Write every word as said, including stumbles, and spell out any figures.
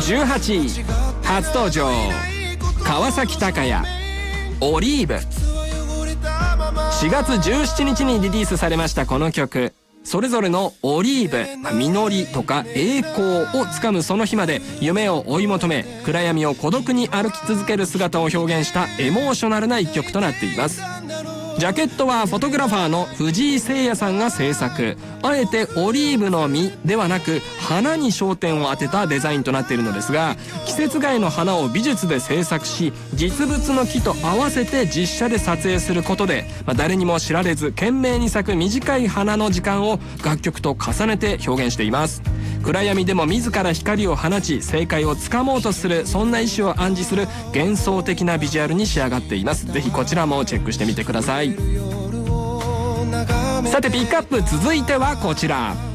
じゅうはちい初登場、川崎鷹也オリーブ。しがつじゅうしちにちにリリースされましたこの曲、それぞれのオリーブ、実りとか栄光をつかむその日まで夢を追い求め、暗闇を孤独に歩き続ける姿を表現したエモーショナルな一曲となっています。ジャケットはフォトグラファーの藤井誠也さんが制作。あえてオリーブの実ではなく花に焦点を当てたデザインとなっているのですが、季節外の花を美術で制作し、実物の木と合わせて実写で撮影することで、まあ、誰にも知られず懸命に咲く短い花の時間を楽曲と重ねて表現しています。暗闇でも自ら光を放ち正解をつかもうとする、そんな意志を暗示する幻想的なビジュアルに仕上がっています。ぜひこちらもチェックしてみてください。さてピックアップ続いてはこちら。